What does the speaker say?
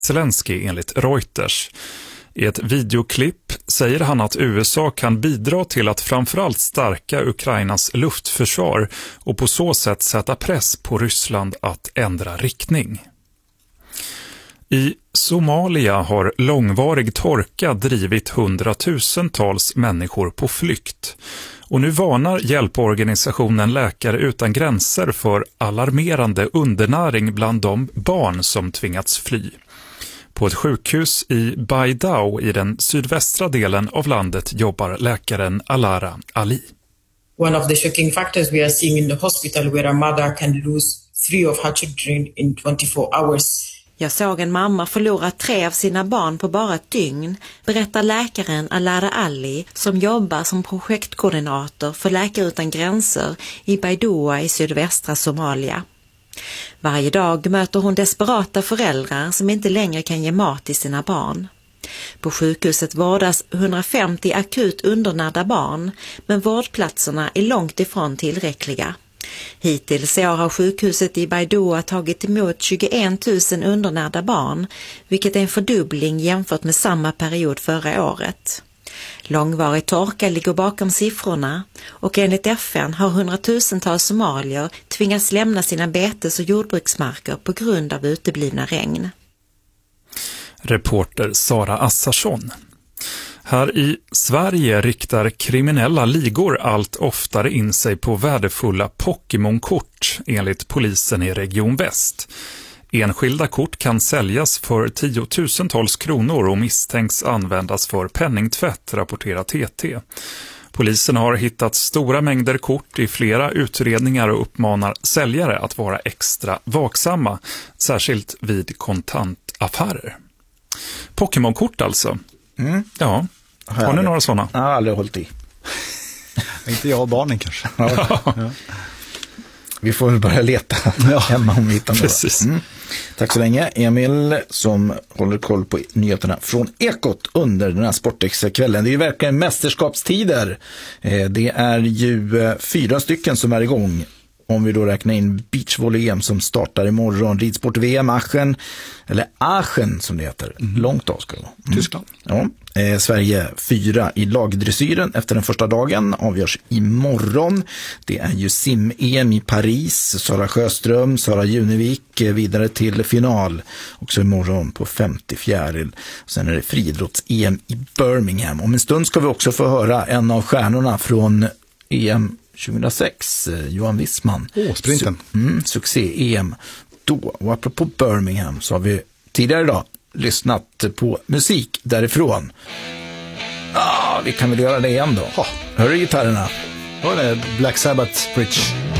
Zelensky enligt Reuters. I ett videoklipp säger han att USA kan bidra till att framförallt stärka Ukrainas luftförsvar och på så sätt sätta press på Ryssland att ändra riktning. I Somalia har långvarig torka drivit hundratusentals människor på flykt. Och nu varnar hjälporganisationen Läkare utan gränser för alarmerande undernäring bland de barn som tvingats fly. På ett sjukhus i Baidao i den sydvästra delen av landet jobbar läkaren Alara Ali. One of the shocking factors we are seeing in the hospital where a mother can lose 3 of her children in 24 hours. Jag såg en mamma förlora 3 av sina barn på bara ett dygn, berättar läkaren Alara Ali som jobbar som projektkoordinator för Läkare utan gränser i Baidoa i sydvästra Somalia. Varje dag möter hon desperata föräldrar som inte längre kan ge mat till sina barn. På sjukhuset vårdas 150 akut undernärda barn, men vårdplatserna är långt ifrån tillräckliga. Hittills i år har sjukhuset i Baidoa tagit emot 21 000 undernärda barn, vilket är en fördubbling jämfört med samma period förra året. Långvarig torka ligger bakom siffrorna och enligt FN har hundratusentals somalier tvingats lämna sina betes- och jordbruksmarker på grund av uteblivna regn. Reporter Sara Assarsson. Här i Sverige riktar kriminella ligor allt oftare in sig på värdefulla Pokémon-kort enligt polisen i Region Väst. Enskilda kort kan säljas för 10-tusentals kronor och misstänks användas för penningtvätt, rapporterar TT. Polisen har hittat stora mängder kort i flera utredningar och uppmanar säljare att vara extra vaksamma, särskilt vid kontantaffärer. Pokémon-kort alltså. Ja, har ni några sådana? Jag har aldrig hållit i. Inte jag och barnen kanske. Ja. Vi får väl börja leta hemma om vi hittar några. Tack så länge Emil som håller koll på nyheterna från Ekot under den här Sportex-kvällen. Det är ju verkligen mästerskapstider. Det är ju 4 stycken som är igång. Om vi då räknar in beachvolley-EM som startar imorgon, ridsport-VM, Aachen som det heter, långt av ska det vara. Tyskland. Ja. Sverige 4 i lagdressyren efter den första dagen avgörs imorgon. Det är ju sim-EM i Paris, Sara Sjöström, Sara Junevik vidare till final också imorgon på 50 fjäril. Sen är det friidrotts-EM i Birmingham. Om en stund ska vi också få höra en av stjärnorna från EM 2006, Johan Wissman. Sprinten. Succé-EM då. Och apropå Birmingham så har vi tidigare idag lyssnat på musik därifrån. Vi kan väl göra det igen då. Hör du gitarrerna? Ja, det är Black Sabbath Bridge.